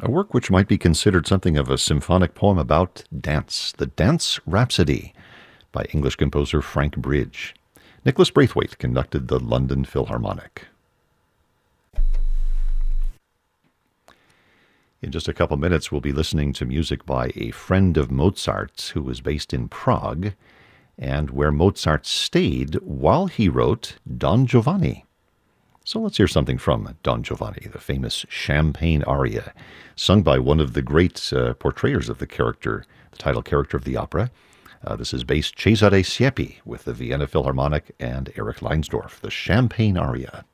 A work which might be considered something of a symphonic poem about dance, the Dance Rhapsody by English composer Frank Bridge. Nicholas Braithwaite conducted the London Philharmonic. In just a couple minutes, we'll be listening to music by a friend of Mozart's who was based in Prague, and where Mozart stayed while he wrote Don Giovanni. So let's hear something from Don Giovanni, the famous Champagne aria, sung by one of the great portrayers of the character, the title character of the opera. This is bass Cesare Siepi with the Vienna Philharmonic and Eric Leinsdorf, the Champagne aria.